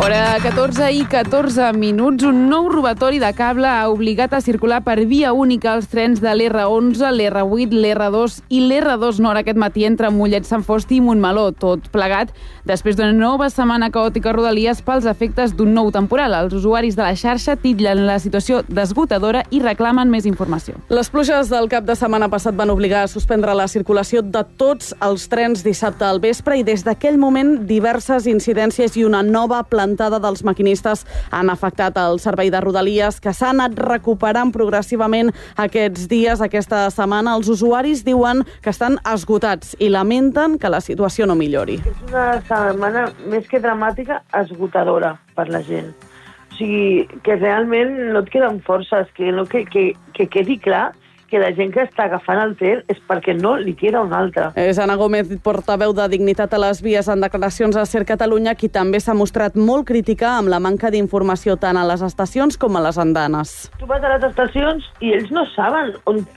Hora 14 i 14 minuts. Un nou robatori de cable ha obligat a circular per via única els trens de l'R11, l'R8, l'R2 i l'R2 Nord aquest matí entre Mollet, Sant Fost i Montmeló. Tot plegat després d'una nova setmana caòtica a Rodalies pels efectes d'un nou temporal. Els usuaris de la xarxa titllen la situació d'esgotadora i reclamen més informació. Les pluges del cap de setmana passat van obligar a suspendre la circulació de tots els trens dissabte al vespre i des d'aquell moment diverses incidències i una nova plantada dels maquinistes han afectat el servei de Rodalies, que s'ha anat recuperant progressivament aquests dies, aquesta setmana. Els usuaris diuen que estan esgotats i lamenten que la situació no millori. És una setmana més que dramàtica, esgotadora per la gent. O sigui, que realment no et queden forces, que quedi clar que la gent que està agafant el tren és perquè no li queda un altre. És Ana Gómez, portaveu de Dignitat a les Vies, en declaracions a Ser Catalunya, qui també s'ha mostrat molt crítica amb la manca d'informació tant a les estacions com a les andanes. Tu vas a les estacions i ells no saben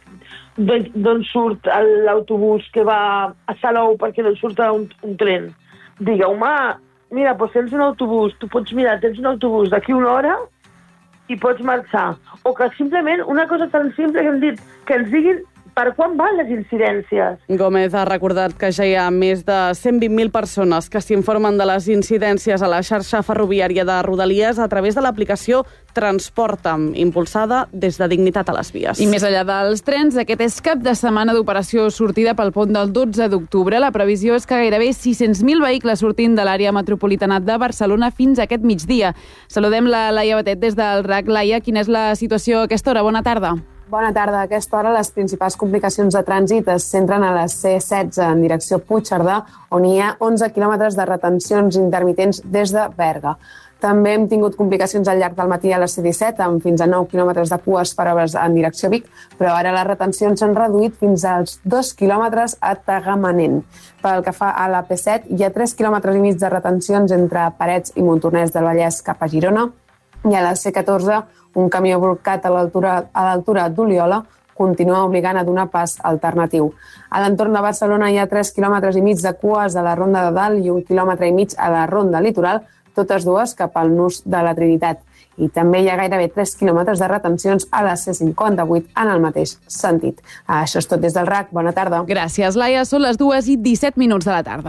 d'on surt l'autobús que va a Salou perquè no surt un tren. Digueu-me, mira, doncs tens un autobús, tu pots mirar, tens un autobús d'aquí una hora i pots marxar. O que simplement una cosa tan simple que hem dit, que ens diguin per quan van les incidències. Gómez ha recordat que ja hi ha més de 120.000 persones que s'informen de les incidències a la xarxa ferroviària de Rodalies a través de l'aplicació Transporta'm, impulsada des de Dignitat a les Vies. I més enllà dels trens, aquest és cap de setmana d'operació sortida pel pont del 12 d'octubre. La previsió és que gairebé 600.000 vehicles sortin de l'àrea metropolitana de Barcelona fins a aquest migdia. Saludem la Laia Batet des del RAC. Laia, quina és la situació a aquesta hora? Bona tarda. Bona tarda. A aquesta hora les principals complicacions de trànsit es centren a la C16 en direcció Puigcerdà, on hi ha 11 quilòmetres de retencions intermitents des de Berga. També hem tingut complicacions al llarg del matí a la C17, amb fins a 9 quilòmetres de cues per hores en direcció Vic, però ara les retencions s'han reduït fins als 2 quilòmetres a Tagamanent. Pel que fa a la P7, hi ha 3 quilòmetres i mig de retencions entre Parets i Montornès del Vallès cap a Girona, i a la C14, un camió blocat a l'altura d'Oliola continua obligant a donar pas alternatiu. A l'entorn de Barcelona hi ha 3 quilòmetres i mig de cues a la Ronda de Dalt i 1 quilòmetre i mig a la Ronda Litoral, totes dues cap al nus de la Trinitat. I també hi ha gairebé 3 quilòmetres de retencions a la C58 en el mateix sentit. Això és tot des del RAC. Bona tarda. Gràcies, Laia. Són les 2:17 de la tarda.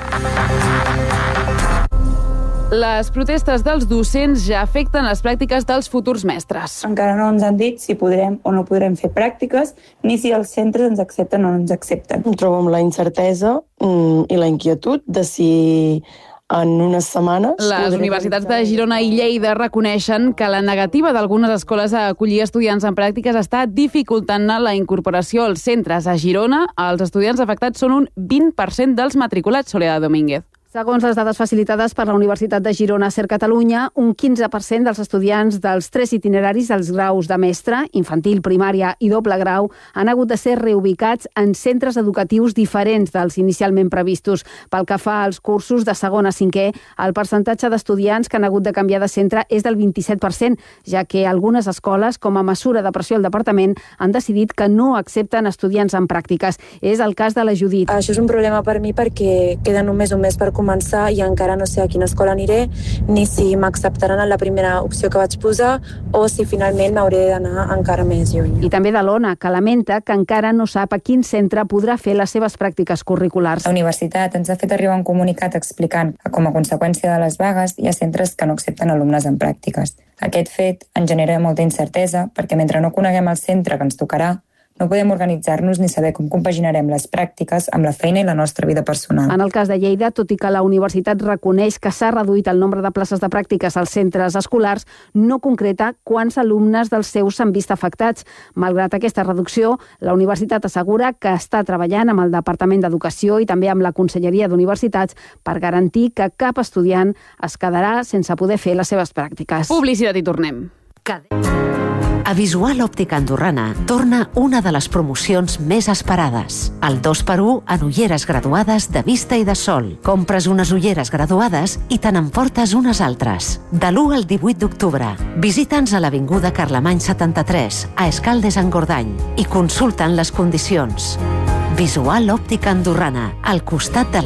Les protestes dels docents ja afecten les pràctiques dels futurs mestres. Encara no ens han dit si podrem o no podrem fer pràctiques, ni si els centres ens accepten o no ens accepten. Em trobo amb la incertesa i la inquietud de si en unes setmanes... Les universitats de Girona i Lleida reconeixen que la negativa d'algunes escoles a acollir estudiants en pràctiques està dificultant la incorporació als centres. A Girona, els estudiants afectats són un 20% dels matriculats. Soledad Domínguez. Segons les dades facilitades per la Universitat de Girona Ser Catalunya, un 15% dels estudiants dels 3 itineraris dels graus de mestre, infantil, primària i doble grau, han hagut de ser reubicats en centres educatius diferents dels inicialment previstos. Pel que fa als cursos de segon a cinquè, el percentatge d'estudiants que han hagut de canviar de centre és del 27%, ja que algunes escoles, com a mesura de pressió al departament, han decidit que no accepten estudiants en pràctiques. És el cas de la Judit. Això és un problema per mi perquè queda només un mes per començar i encara no sé a quina escola aniré, ni si m'acceptaran en la primera opció que vaig posar o si finalment m'hauré d'anar encara més lluny. I també de l'ONA, que lamenta que encara no sap a quin centre podrà fer les seves pràctiques curriculars. La universitat ens ha fet arribar un comunicat explicant que com a conseqüència de les vagues hi ha centres que no accepten alumnes en pràctiques. Aquest fet ens genera molta incertesa perquè mentre no coneguem el centre que ens tocarà, no podem organitzar-nos ni saber com compaginarem les pràctiques amb la feina i la nostra vida personal. En el cas de Lleida, tot i que la universitat reconeix que s'ha reduït el nombre de places de pràctiques als centres escolars, no concreta quants alumnes dels seus s'han vist afectats. Malgrat aquesta reducció, la universitat assegura que està treballant amb el Departament d'Educació i també amb la Conselleria d'Universitats per garantir que cap estudiant es quedarà sense poder fer les seves pràctiques. Publicitat i tornem. A Visual Òptica Andorrana torna una de les promocions més esperades. El 2x1 en ulleres graduades de vista i de sol. Compres unes ulleres graduades i te n'emportes unes altres. De l'1 al 18 d'octubre. Visita'ns a l'Avinguda Carlemany 73, a Escaldes-Engordany, i consulta'n les condicions. Visual Òptica Andorrana, al costat de la